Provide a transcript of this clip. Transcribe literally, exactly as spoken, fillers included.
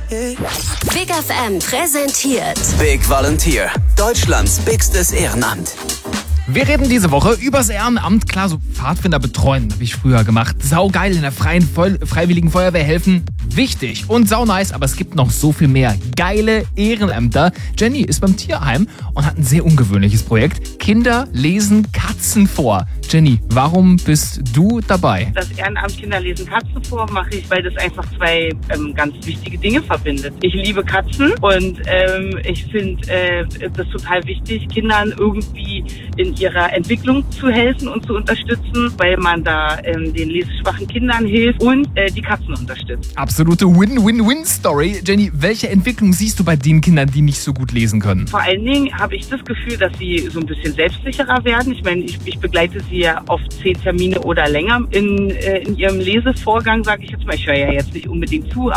Big F M präsentiert Big Volunteer, Deutschlands bigstes Ehrenamt. Wir reden diese Woche übers Ehrenamt. Klar, so Pfadfinder betreuen habe ich früher gemacht. Saugeil, in der freien Voll- Freiwilligen Feuerwehr helfen. Wichtig und sau nice, aber es gibt noch so viel mehr geile Ehrenämter. Jenny ist beim Tierheim und hat ein sehr ungewöhnliches Projekt. Kinder lesen Katzen vor. Jenny, warum bist du dabei? Das Ehrenamt Kinder lesen Katzen vor mache ich, weil das einfach zwei ähm, ganz wichtige Dinge verbindet. Ich liebe Katzen und ähm, ich finde äh, das total wichtig, Kindern irgendwie in ihrer Entwicklung zu helfen und zu unterstützen, weil man da ähm, den leseschwachen Kindern hilft und äh, die Katzen unterstützt. Absolute Win-Win-Win-Story. Jenny, welche Entwicklung siehst du bei den Kindern, die nicht so gut lesen können? Vor allen Dingen habe ich das Gefühl, dass sie so ein bisschen selbstsicherer werden. Ich meine, ich, ich begleite sie ja oft zehn Termine oder länger in, äh, in ihrem Lesevorgang, sage ich jetzt mal. Ich höre ja jetzt nicht unbedingt zu,